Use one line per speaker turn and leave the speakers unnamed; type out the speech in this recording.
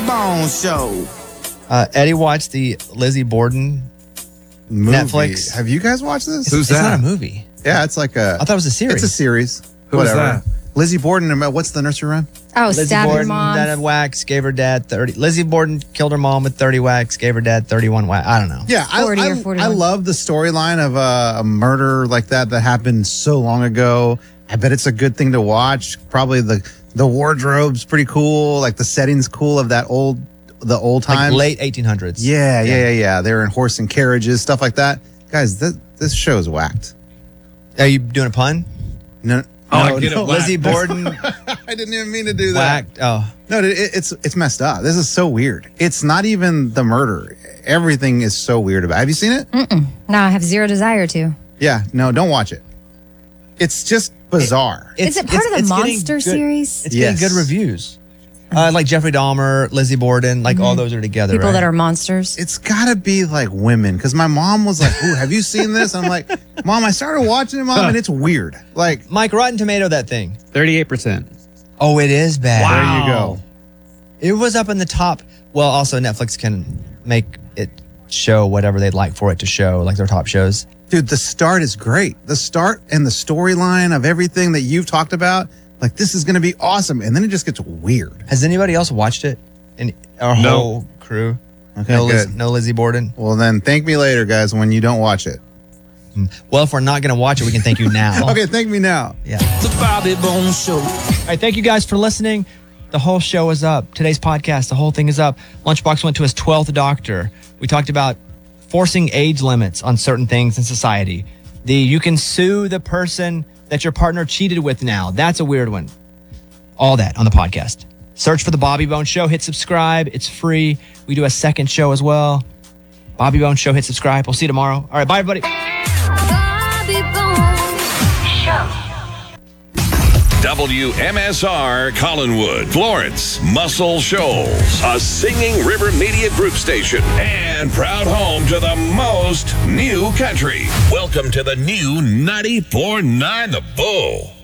Bones Show.
Eddie watched the Lizzie Borden
movie.
Netflix.
Have you guys watched this?
It's not a movie.
Yeah, it's like a...
I thought it was a series.
It's a series.
Who was
Whatever. Lizzie Borden, and what's the nursery rhyme?
Oh,
Lizzie
stab your
Borden
mom.
died of wax, gave her dad 30. Lizzie Borden killed her mom with 30 wax, gave her dad 31 wax. I don't know.
Yeah,
40 or 41.
I love the storyline of a murder like that happened so long ago. I bet it's a good thing to watch. Probably the wardrobe's pretty cool. Like the setting's cool of the old time.
Like late 1800s.
Yeah. They were in horse and carriages, stuff like that. Guys, this show is whacked.
Are you doing a pun?
No.
I get it.
Lizzie Borden
I didn't even mean to do that.
whacked. Oh.
No, it's messed up. This is so weird. It's not even the murder. Everything is so weird about it. Have you seen it?
No, I have zero desire to.
Yeah. No, don't watch it. It's just bizarre.
Is it part of the
getting
Monster
good-
series?
It's
Yes.
getting good reviews. Like Jeffrey Dahmer, Lizzie Borden, like all those are together.
People
right?
that are monsters.
It's got to be like women, because my mom was like, "Ooh, have you seen this?" I'm like, "Mom, I started watching it, Mom, and it's weird." Like,
Mike, Rotten Tomato, that thing.
38%.
Oh, it is bad.
there you go.
It was up in the top. Well, also Netflix can make it show whatever they'd like for it to show, like their top shows.
Dude, the start is great. The start and the storyline of everything that you've talked about, like this is going to be awesome, and then it just gets weird.
Has anybody else watched it? In our
No.
whole crew?
Okay,
No,
good.
no Lizzie Borden.
Well, then thank me later, guys, when you don't watch it.
Well, if we're not going to watch it, we can thank you now.
Okay, thank me now.
Yeah.
The Bobby Bones Show.
All right, thank you guys for listening. The whole show is up. Today's podcast, the whole thing is up. Lunchbox went to his 12th doctor. We talked about forcing age limits on certain things in society. You can sue the person that your partner cheated with now. That's a weird one. All that on the podcast. Search for The Bobby Bones Show. Hit subscribe. It's free. We do a second show as well. Bobby Bones Show. Hit subscribe. We'll see you tomorrow. All right, bye, everybody.
Bobby Bones Show.
WMSR Collinwood, Florence, Muscle Shoals, a Singing River Media Group station, and proud home to the most new country. Welcome to the new 94.9 The Bull.